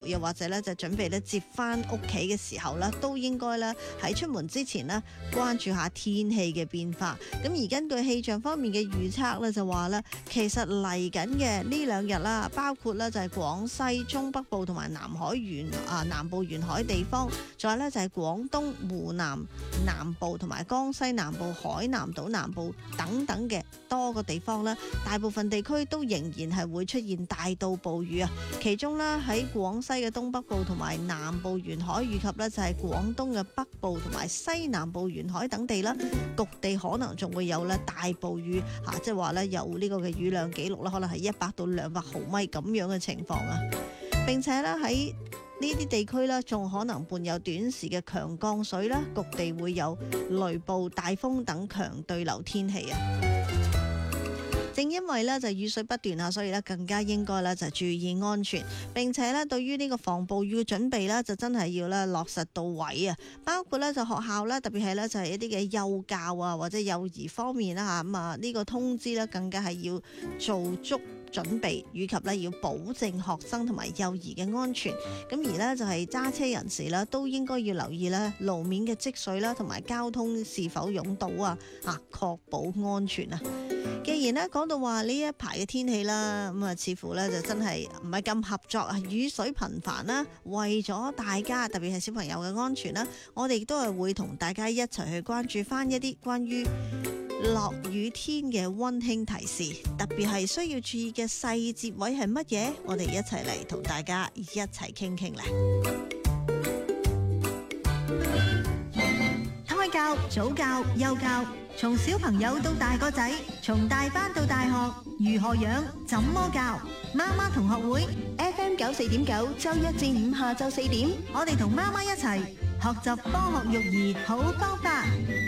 又或者咧就準備咧接翻屋企嘅時候咧，都應該咧喺出門之前咧關注下天氣嘅變化。咁而根據氣象方面嘅預測咧，就話咧其實嚟緊嘅呢兩日啦，包括咧就係廣西、中北部同埋南部沿海地方，仲有咧就係廣東、湖南南部同埋江西南部、海南島南部等等嘅多個地方咧，大部分地區都仍然係會出現大到暴雨啊！其中咧喺廣西嘅東北部同埋南部沿海，以及咧就係廣東嘅北部同埋西南部沿海等地啦，局地可能仲會有咧大暴雨嚇，即係話咧有呢個嘅雨量記錄啦，可能係100到200毫米咁樣嘅情況啊！並且咧喺呢啲地區咧，仲可能伴有短時嘅強降水啦，局地會有雷暴、大風等強對流天氣啊！正因為咧就雨水不斷啊，所以咧更加應該咧就注意安全，並且咧對於呢個防暴雨嘅準備咧，就真係要咧落實到位啊！包括咧就學校咧，特別係咧就係一啲嘅幼教啊或者幼兒方面啦嚇，咁啊呢個通知咧更加係要做足準備，以及咧要保證學生同埋幼兒嘅安全。咁而呢，就係揸車人士啦，都應該要留意咧路面嘅積水啦，同埋交通是否擁堵啊，確保安全啊！既然咧講到話呢一排嘅天氣啦，咁啊似乎咧就真係唔係咁合作啊，雨水頻繁啦。為咗大家，特別係小朋友嘅安全啦，我哋亦都係會同大家一齊去關注翻一啲關於落雨天嘅溫馨提示，特別係需要注意嘅細節位係乜嘢？我哋一齊嚟同大家一齊傾傾咧。胎教、早教、幼教，從小朋友到大個仔，從大班到大學，如何養、怎麼教？媽媽同學會 FM 94.9，周一至五下晝4點，我哋同媽媽一齊學習科學育兒好方法。